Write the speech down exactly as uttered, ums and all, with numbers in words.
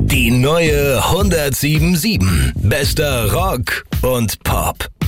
Die neue hundertsieben Komma sieben. Bester Rock und Pop.